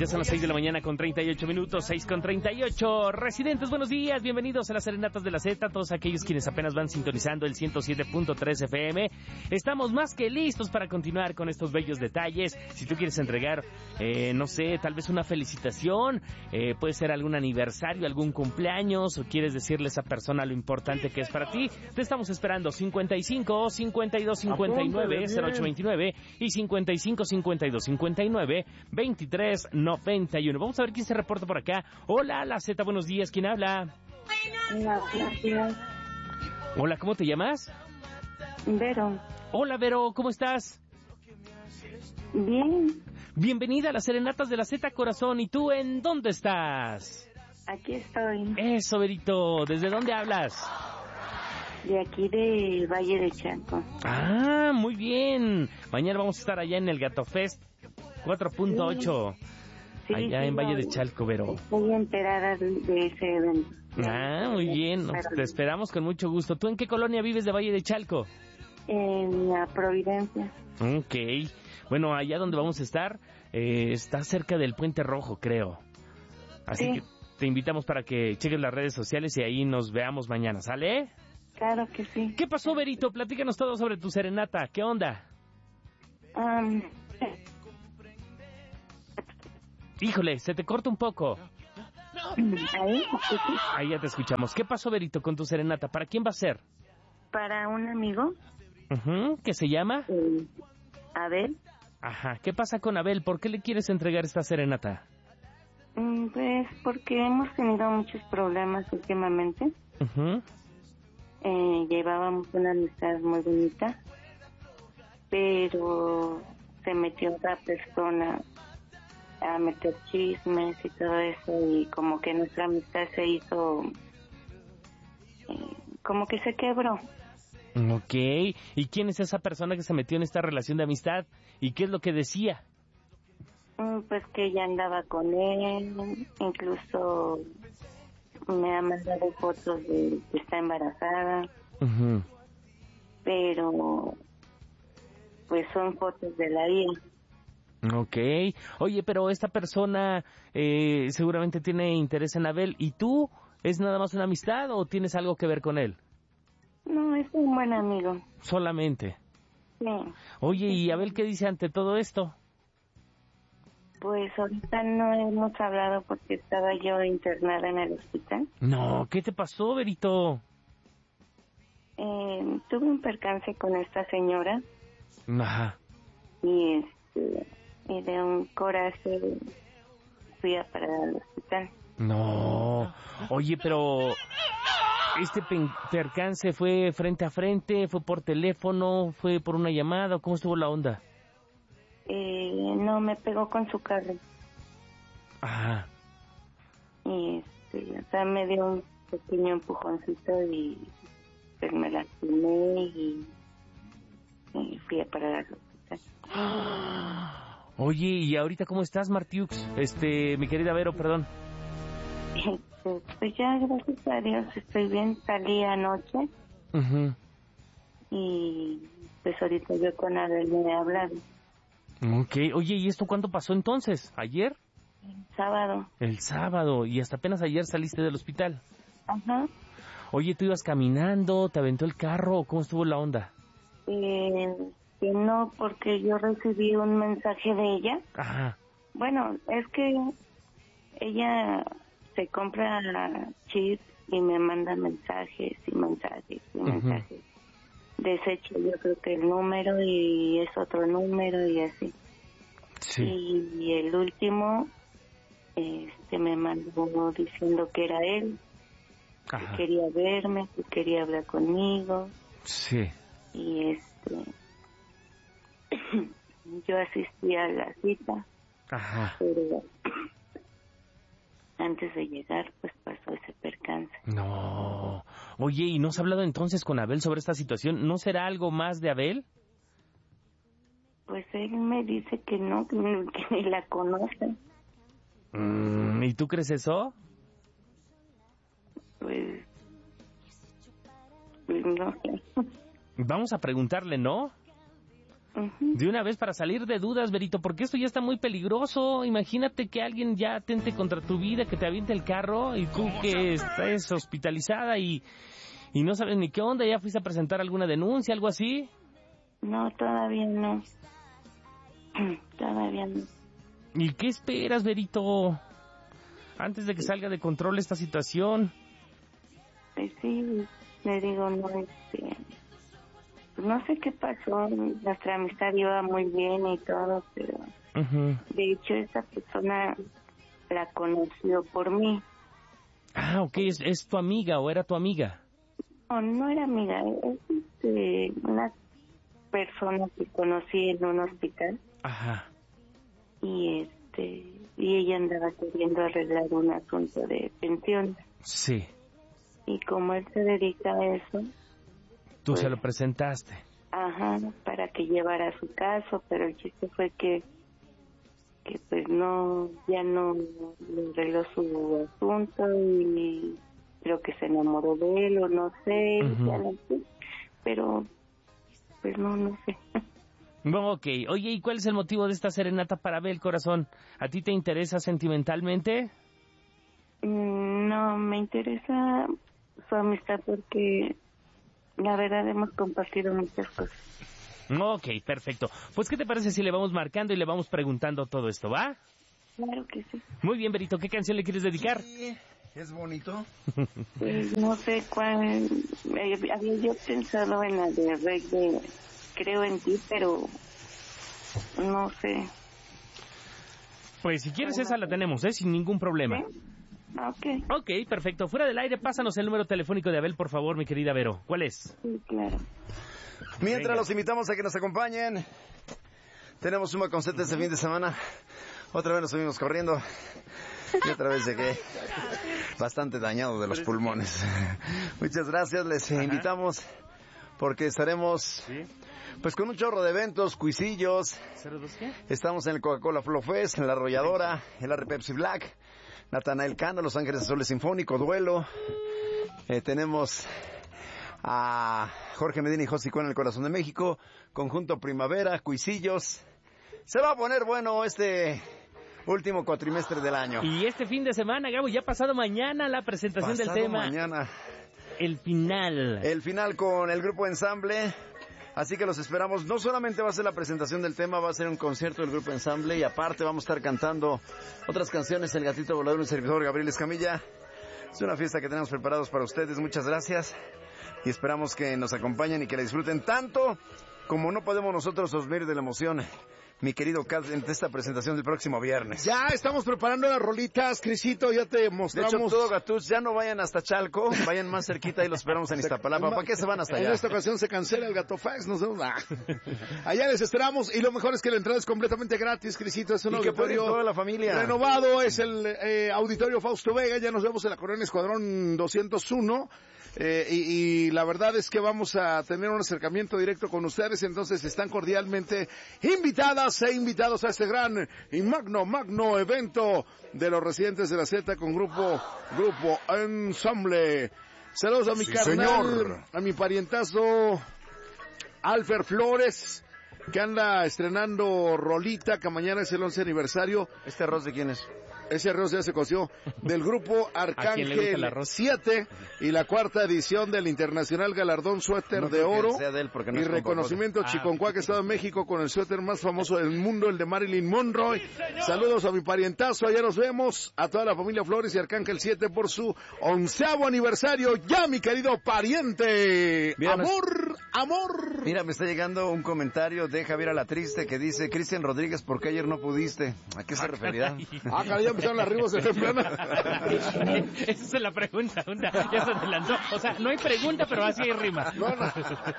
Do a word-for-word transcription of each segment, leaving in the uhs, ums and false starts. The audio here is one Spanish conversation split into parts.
Ya son las seis de la mañana con treinta y ocho minutos, seis con treinta y ocho. Residentes, buenos días, bienvenidos a las Serenatas de la Z, todos aquellos quienes apenas van sintonizando el ciento siete punto tres F M. Estamos más que listos para continuar con estos bellos detalles. Si tú quieres entregar, eh, no sé, tal vez una felicitación, eh, puede ser algún aniversario, algún cumpleaños, o quieres decirle a esa persona lo importante que es para ti, te estamos esperando. Cincuenta y cinco, cincuenta y dos, cincuenta y nueve, cero ocho veintinueve y cincuenta y cinco, cincuenta y dos, cincuenta y nueve, veintitrés noventa y uno. Vamos a ver quién se reporta por acá. Hola, la Z, buenos días. ¿Quién habla? Hola, gracias. Hola, ¿cómo te llamas? Vero. Hola, Vero, ¿cómo estás? Bien. Bienvenida a las Serenatas de la Z, corazón. ¿Y tú en dónde estás? Aquí estoy. Eso, Verito. ¿Desde dónde hablas? De aquí de Valle de Chalco. Ah, muy bien. Mañana vamos a estar allá en el Gato Fest cuatro punto ocho. Sí, allá sí, en Valle no, de Chalco, Vero. Estoy enterada de, de ese evento. Ah, muy bien. Nos- te esperamos con mucho gusto. ¿Tú en qué colonia vives de Valle de Chalco? En la Providencia. Ok. Bueno, allá donde vamos a estar, eh, está cerca del Puente Rojo, creo. Así Sí. que te invitamos para que cheques las redes sociales y ahí nos veamos mañana, ¿sale? Claro que sí. ¿Qué pasó, Verito? Platícanos todo sobre tu serenata. ¿Qué onda? Um, Híjole, se te corta un poco. ahí, aquí, Ahí ya te escuchamos. ¿Qué pasó, Verito, con tu serenata? ¿Para quién va a ser? para un amigo, Ujú, ¿qué se llama? eh, Abel. Ajá. ¿Qué pasa con Abel? ¿Por qué le quieres entregar esta serenata? Mm, Pues porque hemos tenido muchos problemas últimamente. Ujú. Eh, llevábamos una amistad muy bonita, pero se metió otra persona a meter chismes y todo eso, y como que nuestra amistad se hizo, eh, como que se quebró. Ok. ¿Y quién es esa persona que se metió en esta relación de amistad? ¿Y qué es lo que decía? Mm, Pues que ella andaba con él, incluso me ha mandado fotos de que está embarazada, Ujú. pero pues son fotos de la I A. Ok. Oye, pero esta persona eh, seguramente tiene interés en Abel. ¿Y tú? ¿Es nada más una amistad o tienes algo que ver con él? No, es un buen amigo. Solamente. Sí. Oye, ¿y Abel qué dice ante todo esto? Pues ahorita no hemos hablado porque estaba yo internada en el hospital. No, ¿qué te pasó, Verito? Eh, tuve un percance con esta señora Ajá. y este y de un coraje fui a parar al hospital. No. Oye, pero ¿este pen- percance fue frente a frente? ¿Fue por teléfono? ¿Fue por una llamada? ¿Cómo estuvo la onda? Eh, no, me pegó con su carro Ajá. y este, o sea, me dio un pequeño empujoncito y pues me lastimé y, y fui a parar al hospital. Oye, ¿y ahorita cómo estás, Martiux? Este, mi querida Vero, perdón. Este, pues ya, gracias a Dios, estoy bien. Salí anoche Ujú. y pues ahorita yo con Abel me he hablado. Ok. Oye, ¿y esto cuándo pasó entonces? ¿Ayer? Sábado. El sábado. Y hasta apenas ayer saliste del hospital. Ajá. Oye, ¿tú ibas caminando? ¿Te aventó el carro? ¿O cómo estuvo la onda? Eh, que no, porque yo recibí un mensaje de ella. Ajá. Bueno, es que ella se compra chips y me manda mensajes y mensajes y Ujú. mensajes. Desecho yo creo que el número y es otro número y así. Sí. Y el último este me mandó diciendo que era él, que Ajá. quería verme, que quería hablar conmigo Sí. y este yo asistí a la cita, Ajá. pero antes de llegar pues pasó ese percance. No. Oye, ¿y no has hablado entonces con Abel sobre esta situación? ¿No será algo más de Abel? Pues él me dice que no, que ni que ni la conoce. Mm, ¿y tú crees eso? Pues, pues no sé. Vamos a preguntarle, ¿no? Uh-huh. De una vez para salir de dudas, Berito, porque esto ya está muy peligroso. Imagínate que alguien ya atente contra tu vida, que te aviente el carro y tú que estés hospitalizada y, y no sabes ni qué onda. ¿Ya fuiste a presentar alguna denuncia, algo así? No, todavía no. Todavía no. ¿Y qué esperas, Berito? Antes de que salga de control esta situación. Pues sí, le digo, no, este... no sé qué pasó, nuestra amistad iba muy bien y todo, pero uh-huh. de hecho esa persona la conoció por mí. Ah, ok, ¿Es, ¿es tu amiga o era tu amiga? No, no era amiga, es este, una persona que conocí en un hospital. Ajá. Y este, y ella andaba queriendo arreglar un asunto de pensión. Sí. Y como él se dedica a eso... Tú pues, se lo presentaste. Ajá, para que llevara su caso, pero el chiste fue que, que pues no, ya no le arregló su asunto y creo que se enamoró de él o no sé, uh-huh. ya no sé, pero pues no, no sé. Ok, oye, ¿y cuál es el motivo de esta serenata para Abel, corazón? ¿A ti te interesa sentimentalmente? No, me interesa su amistad porque... la verdad, hemos compartido muchas cosas. Ok, perfecto. Pues, ¿qué te parece si le vamos marcando y le vamos preguntando todo esto, va? Claro que sí. Muy bien, Berito, ¿qué canción le quieres dedicar? Sí, es bonito. Pues no sé cuál... Eh, había yo pensado en la de Rey de Creo en Ti, pero no sé. Pues, si quieres esa la tenemos, ¿eh? Sin ningún problema. ¿Sí? Ok. Ok, perfecto. Fuera del aire, pásanos el número telefónico de Abel, por favor, mi querida Vero. ¿Cuál es? Sí, claro. Mientras Venga. Los invitamos a que nos acompañen. Tenemos una concierto este fin de semana. Otra vez nos subimos corriendo. Y otra vez llegué bastante dañado de los pulmones. Muchas gracias. Les Ajá. invitamos porque estaremos... ¿Sí? Pues con un chorro de eventos, cuisillos. ¿cero dos qué? Estamos en el Coca-Cola Flow Fest, en La Arrolladora, el R Pepsi Black. Natanael Cano, Los Ángeles Azules Sinfónico, Duelo. Eh, tenemos a Jorge Medina y José Cuén en el Corazón de México. Conjunto Primavera, Cuisillos. Se va a poner bueno este último cuatrimestre del año. Y este fin de semana, Gabo, ya pasado mañana la presentación pasado del tema. mañana. El final. El final con el grupo Ensamble. Así que los esperamos. No solamente va a ser la presentación del tema, va a ser un concierto del grupo Ensamble y aparte vamos a estar cantando otras canciones, El Gatito Volador, un servidor Gabriel Escamilla. Es una fiesta que tenemos preparados para ustedes. Muchas gracias y esperamos que nos acompañen y que la disfruten tanto como no podemos nosotros dormir de la emoción. Mi querido Cat, en esta presentación del próximo viernes. Ya estamos preparando las rolitas, Crisito, ya te mostramos. De hecho, todo Gatús, ya no vayan hasta Chalco, vayan más cerquita y los esperamos en Iztapalapa. ¿Para qué se van hasta allá? En esta ocasión se cancela el Gatofax, nos vemos. Ah. Allá les esperamos y lo mejor es que la entrada es completamente gratis, Crisito. Es un y auditorio que toda la familia. renovado, es el eh, Auditorio Fausto Vega. Ya nos vemos en la Colonia Escuadrón doscientos uno. Eh, y, y la verdad es que vamos a tener un acercamiento directo con ustedes, entonces están cordialmente invitadas e invitados a este gran y magno, magno evento de los residentes de la Z con grupo, grupo Ensamble. Saludos a mi sí, carnal, señor. A mi parientazo Alfer Flores, que anda estrenando rolita, que mañana es el once aniversario. ¿Este arroz de quién es? Ese arroz ya se coció. Del grupo Arcángel siete y la cuarta edición del Internacional Galardón Suéter no de Oro de él, no y reconocimiento ah, Chiconcuac, Estado de México, con el suéter más famoso del mundo, el de Marilyn Monroe. Sí, saludos a mi parientazo, allá nos vemos, a toda la familia Flores y Arcángel siete por su onceavo aniversario. Ya, mi querido pariente. Mira, amor, me... amor. Mira, me está llegando un comentario de Javier a la Triste que dice: Cristian Rodríguez, ¿por qué ayer no pudiste? ¿A qué se referirá? Ah, caray, ya empezaron las ribos de temprana. Esa es la pregunta, una, ya se adelantó. O sea, no hay pregunta, pero así hay rima. No, no.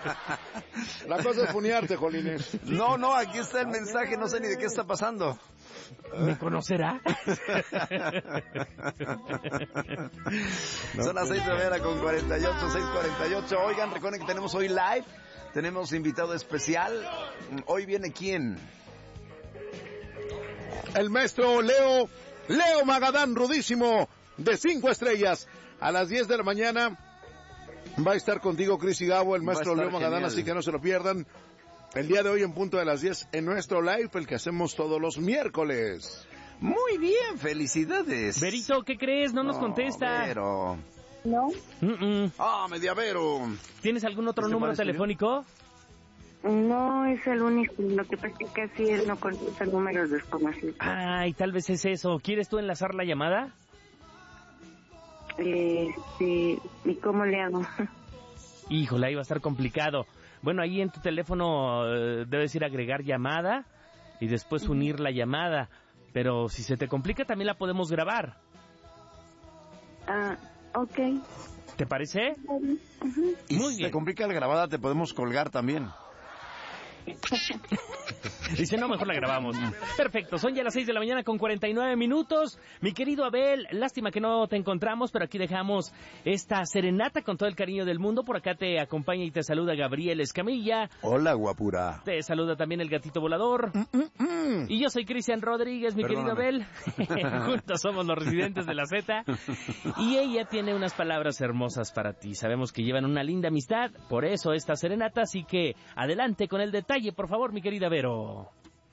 La cosa es funearte, Jolines. No, no, aquí está el mensaje, no sé ni de qué está pasando. ¿Me conocerá? Son las seis de la mañana con cuarenta y ocho, seis cuarenta y ocho. Oigan, recuerden que tenemos hoy live, tenemos invitado especial. Hoy viene ¿quién? El maestro Leo, Leo Magadán, rudísimo, de cinco estrellas. A las diez de la mañana va a estar contigo, Cris y Gabo, el maestro Leo Magadán, genial. Así que no se lo pierdan. El día de hoy en punto de las diez en nuestro live, el que hacemos todos los miércoles. Muy bien, felicidades. Berito, ¿qué crees? No nos contesta. Pero... ¿No? Mm-mm. ¡Ah, mediavero! ¿Tienes algún otro número telefónico? No, es el único. Lo que pasa es que casi él no contesta números desconocidos. Ay, tal vez es eso. ¿Quieres tú enlazar la llamada? Eh, sí. ¿Y cómo le hago? Híjole, ahí va a estar complicado. Bueno, ahí en tu teléfono eh, debes ir a agregar llamada y después unir la llamada. Pero si se te complica, también la podemos grabar. Ah, ok. ¿Te parece? Uh-huh. Y Muy si bien. te complica la grabada, te podemos colgar también. Dice, no, mejor la grabamos. Perfecto, son ya las seis de la mañana con cuarenta y nueve minutos. Mi querido Abel, lástima que no te encontramos, pero aquí dejamos esta serenata con todo el cariño del mundo. Por acá te acompaña y te saluda Gabriel Escamilla. Hola, guapura. Te saluda también el gatito volador. Mm, mm, mm. Y yo soy Cristian Rodríguez, mi Perdóname. querido Abel. Juntos somos los residentes de la Z. Y ella tiene unas palabras hermosas para ti. Sabemos que llevan una linda amistad, por eso esta serenata. Así que adelante con el detalle, por favor, mi querida Vero.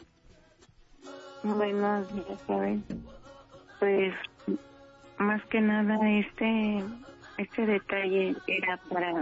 Buenos días, ¿sabes? Pues, más que nada, este, este detalle era para,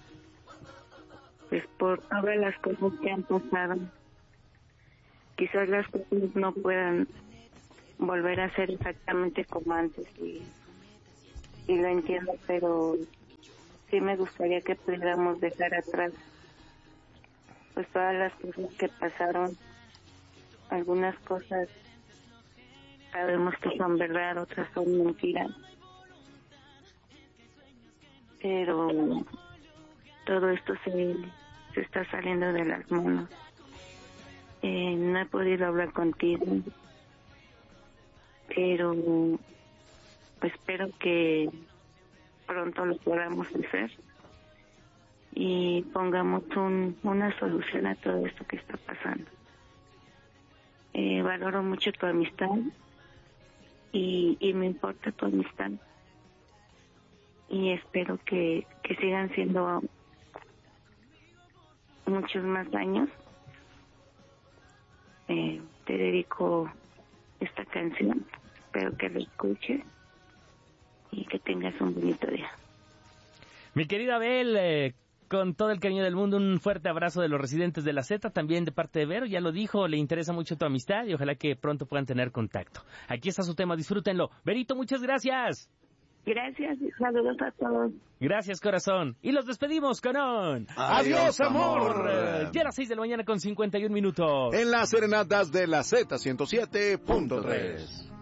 pues, por todas las cosas que han pasado. Quizás las cosas no puedan volver a ser exactamente como antes, y, y lo entiendo, pero sí me gustaría que pudiéramos dejar atrás, pues, todas las cosas que pasaron. Algunas cosas sabemos que son verdad, otras son mentiras. Pero todo esto se, se está saliendo de las manos. Eh, no he podido hablar contigo, pero espero que pronto lo podamos hacer y pongamos un, una solución a todo esto que está pasando. Eh, valoro mucho tu amistad y, y me importa tu amistad y espero que, que sigan siendo muchos más años. Eh, te dedico esta canción, espero que la escuches y que tengas un bonito día. Mi querida Abel, eh, con todo el cariño del mundo, un fuerte abrazo de los residentes de la Z, también de parte de Vero, ya lo dijo, le interesa mucho tu amistad y ojalá que pronto puedan tener contacto. Aquí está su tema, disfrútenlo. Verito, muchas gracias. Gracias y saludos a todos. Gracias, corazón. Y los despedimos con un... ¡Adiós, amor! Eh, Ya a las seis de la mañana con cincuenta y un minutos. En las serenatas de la Z ciento siete punto tres.